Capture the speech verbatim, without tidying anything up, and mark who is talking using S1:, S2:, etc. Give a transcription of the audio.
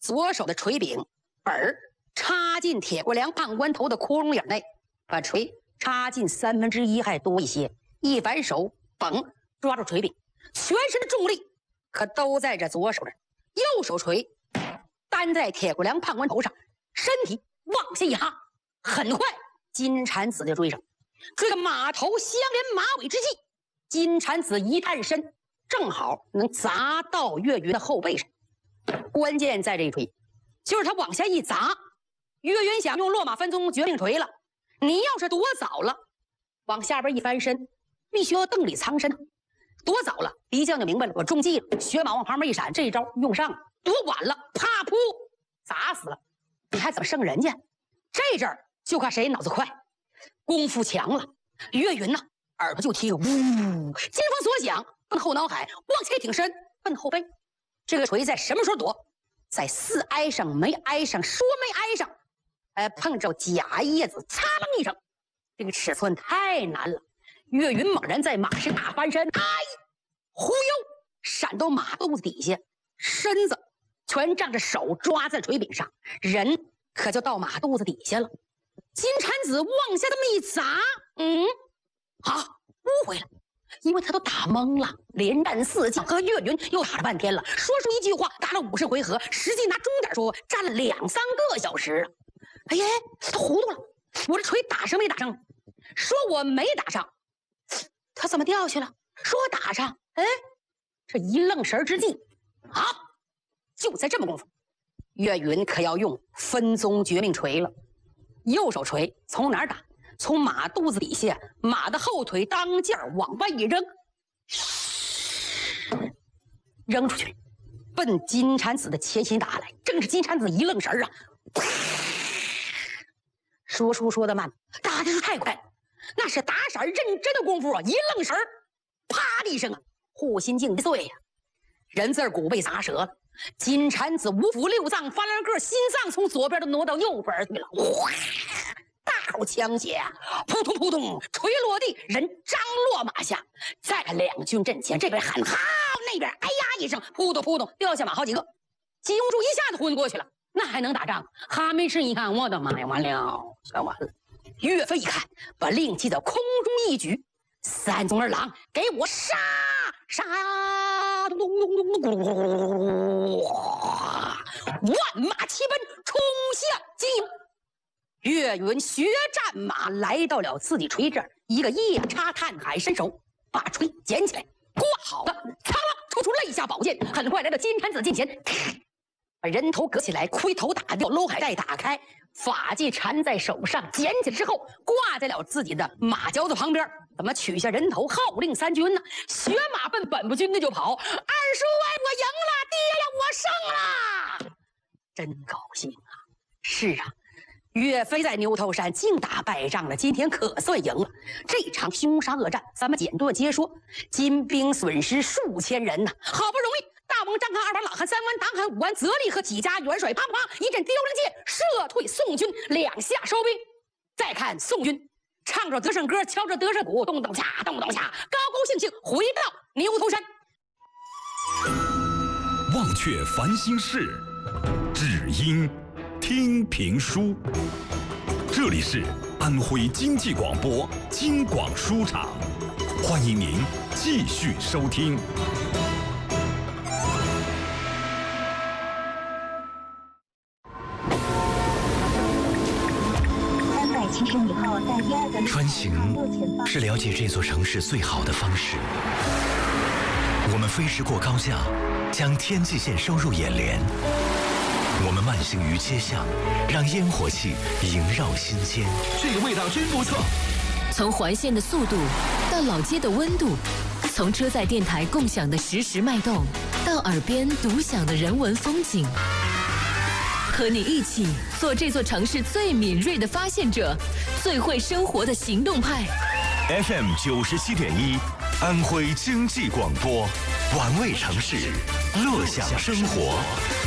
S1: 左手的锤柄本儿插进铁锅梁判官头的窟窿眼内，把锤插进三分之一还多一些，一反手嘣抓住锤柄，全身的重力可都在这左手这儿，右手锤担在铁锅梁判官头上，身体往下一哈，很快金蝉子就追上，追个马头相连马尾之际，金蝉子一探身，正好能砸到岳云的后背上。关键在这一锤，就是他往下一砸，岳云想用落马分鬃绝命锤了，你要是躲早了，往下边一翻身，必须要邓里藏身，躲早了敌将就明白了，我中计了，血马往旁边一闪，这一招用上了，躲晚了，啪噗砸死了，你还怎么胜人家？这阵儿就看谁脑子快，功夫强了。岳云呢，耳朵就听，呜，金风所想，奔后脑海，往前挺身，奔后背。这个锤在什么时候躲？在似挨上没挨上，说没挨上，哎，碰着假叶子，擦楞一声，这个尺寸太难了。岳云猛然在马身大翻身，哎，忽悠闪到马肚子底下，身子全仗着手抓在锤柄上，人可就到马肚子底下了。金蝉子往下这么一砸，嗯，啊，误会了，因为他都打懵了，连战四将和岳云又打了半天了，说出一句话打了五十回合，实际拿钟点说战了两三个小时了。哎呀，他糊涂了，我这锤打上没打上？说我没打上，他怎么掉下了？说我打上，哎，这一愣神之际，啊，就在这么功夫，岳云可要用分鬃绝命锤了。右手锤从哪儿打？从马肚子底下，马的后腿当劲儿往外一扔，扔出去，奔金蝉子的前心打来。正是金蝉子一愣神啊，说书说得慢，打的是太快了，那是打闪认真的功夫啊！一愣神，啪的一声啊，护心镜一碎呀、啊，人字骨被砸折了。金蝉子五腑六脏翻了个，心脏从左边都挪到右边去了，哗！大口枪血，扑通扑通，锤落地，人张落马下。再看两军阵前，这边喊好，那边哎呀一声，扑通扑通掉下马好几个。金兀术一下子昏过去了，那还能打仗？哈密士一看，我的妈呀，完了，全完了。岳飞一看，把令旗在空中一举，三宗二郎，给我杀杀！咚咚咚咚咚咚咚！万马齐奔，冲向金营。岳云学战马来到了自己锤这儿，一个夜叉探海伸手把锤捡起来，挂好了，苍啷抽出肋下宝剑，很快来到金蝉子近前，把人头割起来，盔头打掉，搂海带打开，法器缠在手上，捡起来之后挂在了自己的马嚼子旁边。怎么取下人头，号令三军呢？学马奔本部军的就跑。二叔哎，我赢了，爹呀，我胜了，真高兴啊！是啊。岳飞在牛头山净打败仗了，今天可算赢了。这场凶杀恶战，咱们简短接说。金兵损失数千人呐，好不容易大王张翰、二王老汉、三王党喊、五王泽利和几家元帅，啪啪一阵雕翎箭，射退宋军两下收兵。再看宋军唱着德胜歌，敲着德胜鼓，咚咚锵，咚咚锵，高高兴兴回到牛头山。
S2: 忘却烦心事，只因听评书。这里是安徽经济广播京广书场，欢迎您继续收听。
S3: 三百七十米后在第二个
S4: 穿行是了解这座城市最好的方式。我们飞驰过高架，将天际线收入眼帘。我们慢行于街巷，让烟火气萦绕心间。
S5: 这个味道真不错。
S6: 从环线的速度到老街的温度，从车载电台共享的实时脉动，到耳边独享的人文风景，和你一起做这座城市最敏锐的发现者，最会生活的行动派。
S4: F M 九十七点一，安徽经济广播，玩味城市，乐享生活。